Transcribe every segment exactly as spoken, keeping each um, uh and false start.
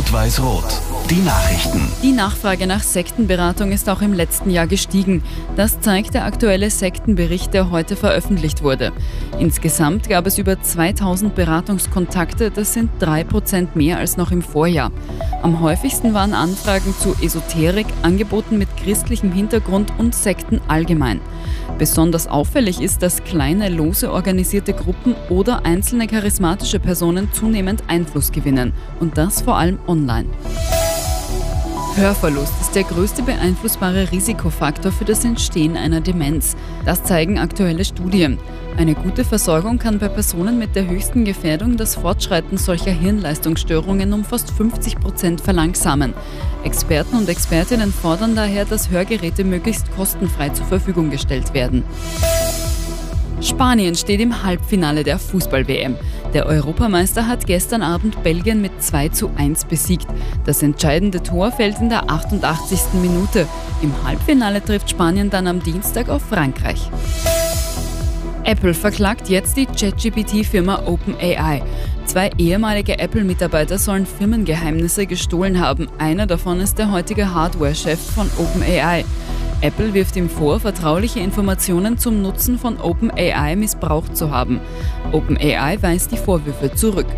Rot-Weiß-Rot. Die Nachrichten. Die Nachfrage nach Sektenberatung ist auch im letzten Jahr gestiegen. Das zeigt der aktuelle Sektenbericht, der heute veröffentlicht wurde. Insgesamt gab es über zweitausend Beratungskontakte, das sind drei Prozent mehr als noch im Vorjahr. Am häufigsten waren Anfragen zu Esoterik, Angeboten mit christlichem Hintergrund und Sekten allgemein. Besonders auffällig ist, dass kleine, lose organisierte Gruppen oder einzelne charismatische Personen zunehmend Einfluss gewinnen. Und das vor allem online. Hörverlust ist der größte beeinflussbare Risikofaktor für das Entstehen einer Demenz. Das zeigen aktuelle Studien. Eine gute Versorgung kann bei Personen mit der höchsten Gefährdung das Fortschreiten solcher Hirnleistungsstörungen um fast fünfzig Prozent verlangsamen. Experten und Expertinnen fordern daher, dass Hörgeräte möglichst kostenfrei zur Verfügung gestellt werden. Spanien steht im Halbfinale der Fußball-W M. Der Europameister hat gestern Abend Belgien mit zwei zu eins besiegt. Das entscheidende Tor fällt in der achtundachtzigsten Minute. Im Halbfinale trifft Spanien dann am Dienstag auf Frankreich. Apple verklagt jetzt die ChatGPT-Firma OpenAI. Zwei ehemalige Apple-Mitarbeiter sollen Firmengeheimnisse gestohlen haben. Einer davon ist der heutige Hardware-Chef von OpenAI. Apple wirft ihm vor, vertrauliche Informationen zum Nutzen von OpenAI missbraucht zu haben. OpenAI weist die Vorwürfe zurück.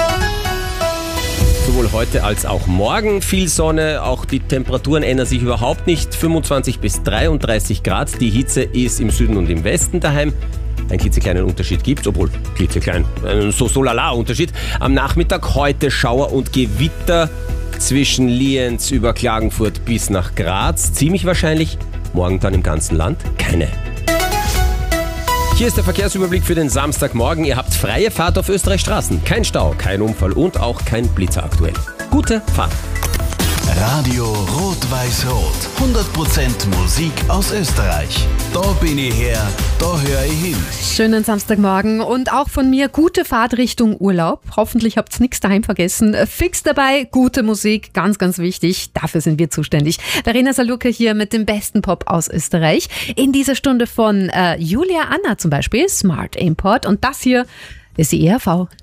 Sowohl heute als auch morgen viel Sonne, auch die Temperaturen ändern sich überhaupt nicht. fünfundzwanzig bis dreiunddreißig Grad, die Hitze ist im Süden und im Westen daheim. Einen klitzekleinen Unterschied gibt es, obwohl klitzeklein, so so lala Unterschied. Am Nachmittag heute Schauer und Gewitter zwischen Lienz über Klagenfurt bis nach Graz, ziemlich wahrscheinlich. Morgen dann im ganzen Land keine. Hier ist der Verkehrsüberblick für den Samstagmorgen. Ihr habt freie Fahrt auf Österreichs Straßen. Kein Stau, kein Unfall und auch kein Blitzer aktuell. Gute Fahrt. Radio Rot-Weiß-Rot. hundert Prozent Musik aus Österreich. Da bin ich her, da höre ich hin. Schönen Samstagmorgen und auch von mir gute Fahrt Richtung Urlaub. Hoffentlich habt ihr nichts daheim vergessen. Fix dabei, gute Musik, ganz, ganz wichtig. Dafür sind wir zuständig. Verena Saluka hier mit dem besten Pop aus Österreich. In dieser Stunde von äh, Julia Anna zum Beispiel, Smart Import. Und das hier ist die E R V.